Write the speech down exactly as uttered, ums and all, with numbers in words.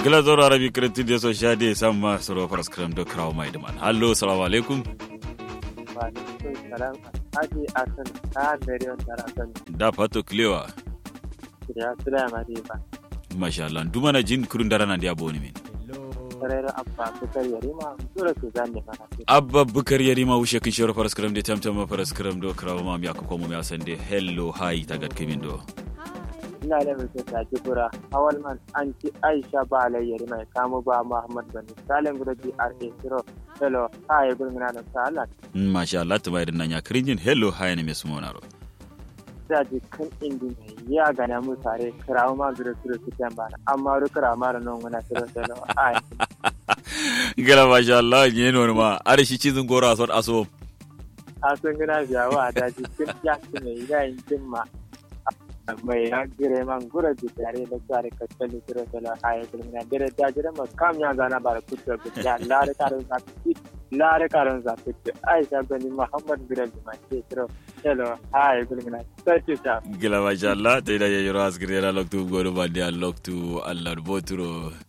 gila zoro arabi kreti de so shade samma soro paraskram do kraw mai de man hallo assalamu alaikum wa alaikum salam haji asan ka dare on tarasan da fato klewa ya salama dai ba masha Allah duma na jin kurun darana dia boni min sarayar abba bukar yarima dole su zanne mana abba bukar yarima wushe kin shoro paraskram de tamtama paraskram do kraw mam ya ko mo ya sande hello hi tagat kimin do ina da mai ta jibura awal man an ci aisha ba alayyari mai kamu ba muhammad bani salim gudaji arke siro hello hi gurmina da salat masha Allah to bayar nan ya krinjin hello hi ne mai sumonaro da jikin indi mai ya gana mu tare kirawo ma gure siro su tamba amma ru kira ma da non gona siro hello hi gala masha Allah ne no ma are shi cizin gora so aso asun gina biya wa da jikin ya ne ga yin ma mai ya gire man gura ji tare da tsare kattali gure da haya gurmina dire da jira ma kam ya gana bar kuta ya lare karon sa lare karon sa aisha bani muhammad gure ma ce tro hello haya gurmina sai ta gila masha Allah dai da yoro asgire la loktu godo bandi al loktu Allah boturo